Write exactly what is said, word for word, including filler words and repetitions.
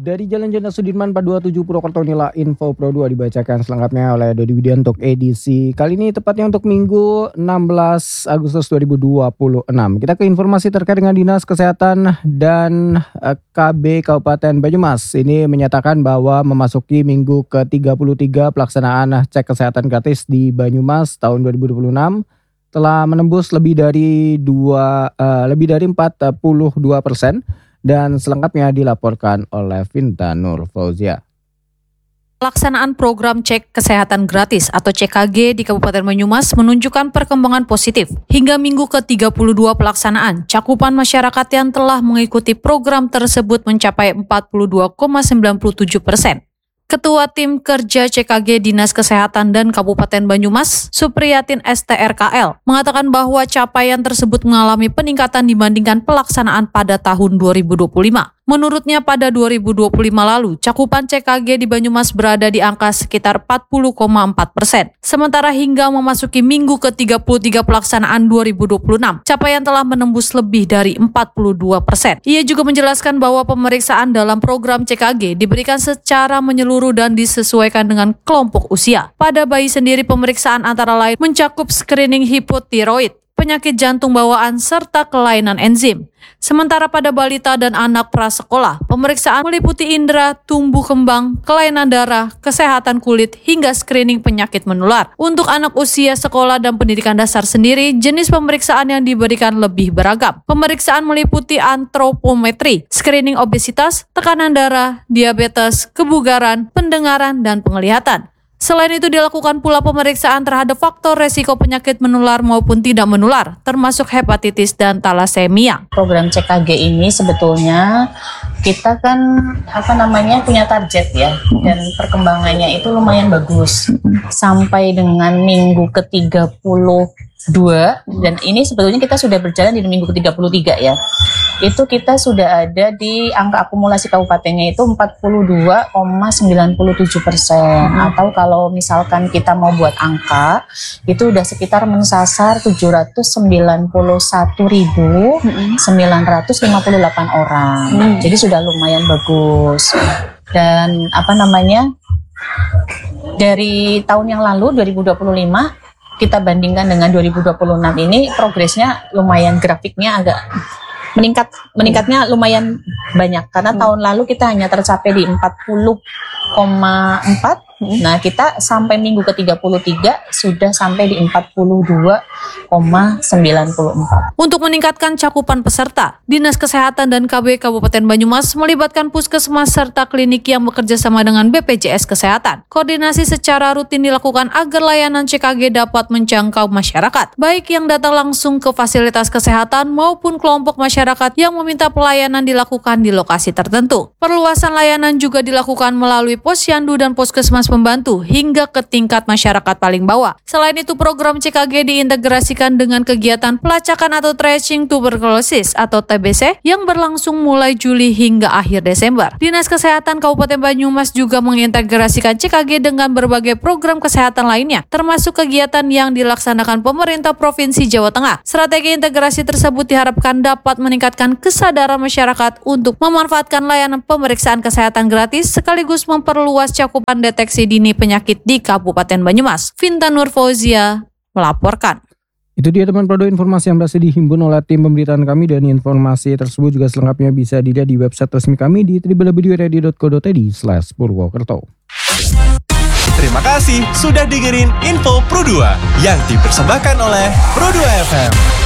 Dari Jalan Jenderal Sudirman empat dua tujuh Purwokerto, inilah info Pro dua dibacakan selengkapnya oleh Dodi Widya untuk edisi kali ini, tepatnya untuk Minggu enam belas Agustus dua ribu dua puluh enam. Kita ke informasi terkait dengan Dinas Kesehatan dan K B Kabupaten Banyumas. Ini menyatakan bahwa memasuki minggu ke tiga puluh tiga pelaksanaan cek kesehatan gratis di Banyumas tahun dua ribu dua puluh enam telah menembus lebih dari dua uh, lebih dari empat puluh dua persen. Dan selengkapnya dilaporkan oleh Vinta Nur Fauzia. Pelaksanaan program cek kesehatan gratis atau C K G di Kabupaten Banyumas menunjukkan perkembangan positif. Hingga minggu ke tiga puluh dua pelaksanaan, cakupan masyarakat yang telah mengikuti program tersebut mencapai empat puluh dua koma sembilan tujuh persen. Ketua Tim Kerja C K G Dinas Kesehatan dan Kabupaten Banyumas, Supriyatin S T R K L, mengatakan bahwa capaian tersebut mengalami peningkatan dibandingkan pelaksanaan pada tahun dua ribu dua puluh lima. Menurutnya pada dua ribu dua puluh lima lalu, cakupan C K G di Banyumas berada di angka sekitar empat puluh koma empat persen. Sementara hingga memasuki minggu ke tiga puluh tiga pelaksanaan dua ribu dua puluh enam, capaian telah menembus lebih dari empat puluh dua persen. Ia juga menjelaskan bahwa pemeriksaan dalam program C K G diberikan secara menyeluruh dan disesuaikan dengan kelompok usia. Pada bayi sendiri, pemeriksaan antara lain mencakup screening hipotiroid, penyakit jantung bawaan, serta kelainan enzim. Sementara pada balita dan anak prasekolah, pemeriksaan meliputi indera, tumbuh kembang, kelainan darah, kesehatan kulit, hingga screening penyakit menular. Untuk anak usia sekolah dan pendidikan dasar sendiri, jenis pemeriksaan yang diberikan lebih beragam. Pemeriksaan meliputi antropometri, screening obesitas, tekanan darah, diabetes, kebugaran, pendengaran, dan penglihatan. Selain itu dilakukan pula pemeriksaan terhadap faktor resiko penyakit menular maupun tidak menular, termasuk hepatitis dan talasemia. Program C K G ini sebetulnya kita kan apa namanya punya target ya, dan perkembangannya itu lumayan bagus sampai dengan minggu ke tiga puluh dua, dan ini sebetulnya kita sudah berjalan di minggu ke tiga puluh tiga ya. Itu kita sudah ada di angka akumulasi kabupatennya itu empat puluh dua koma sembilan tujuh persen, hmm. atau kalau misalkan kita mau buat angka itu udah sekitar mensasar tujuh ratus sembilan puluh satu ribu sembilan ratus lima puluh delapan orang. Hmm. Jadi sudah lumayan bagus. Dan apa namanya, dari tahun yang lalu dua ribu dua puluh lima kita bandingkan dengan dua ribu dua puluh enam ini progresnya lumayan, grafiknya agak meningkat, meningkatnya lumayan banyak karena hmm. tahun lalu kita hanya tercapai di empat puluh koma empat. Hmm. Nah, kita sampai minggu ke tiga puluh tiga sudah sampai di empat puluh dua koma sembilan empat. Untuk meningkatkan cakupan peserta, Dinas Kesehatan dan K B Kabupaten Banyumas melibatkan puskesmas serta klinik yang bekerja sama dengan B P J S Kesehatan. Koordinasi secara rutin dilakukan agar layanan C K G dapat menjangkau masyarakat, baik yang datang langsung ke fasilitas kesehatan maupun kelompok masyarakat yang meminta pelayanan dilakukan di lokasi tertentu. Perluasan layanan juga dilakukan melalui posyandu dan puskesmas pembantu hingga ke tingkat masyarakat paling bawah. Selain itu, program C K G diintegrasikan dengan kegiatan pelacakan atau tracing tuberkulosis atau T B C yang berlangsung mulai Juli hingga akhir Desember. Dinas Kesehatan Kabupaten Banyumas juga mengintegrasikan C K G dengan berbagai program kesehatan lainnya, termasuk kegiatan yang dilaksanakan pemerintah Provinsi Jawa Tengah. Strategi integrasi tersebut diharapkan dapat meningkatkan kesadaran masyarakat untuk memanfaatkan layanan pemeriksaan kesehatan gratis sekaligus memperluas cakupan deteksi dini penyakit di Kabupaten Banyumas. Vinta Nur Fauzia melaporkan. Itu dia teman Pro dua, informasi yang berhasil dihimpun oleh tim pemberitaan kami, dan informasi tersebut juga selengkapnya bisa dilihat di website resmi kami di w w w titik radio titik co titik i d slash purwokerto. Terima kasih sudah dengerin Info Pro dua yang dipersembahkan oleh Pro dua F M.